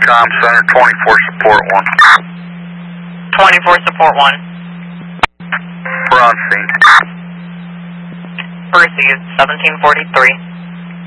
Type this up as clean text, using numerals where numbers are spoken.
Com Center, 24 Support 1. 24 Support 1. We're on scene. Received, 1743.